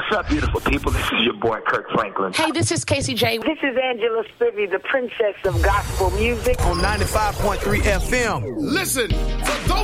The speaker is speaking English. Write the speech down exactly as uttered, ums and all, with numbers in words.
What's up, beautiful people? This is your boy, Kirk Franklin. Hey, this is Casey J. This is Angela Spivey, the princess of gospel music. On ninety-five point three F M. Listen, for those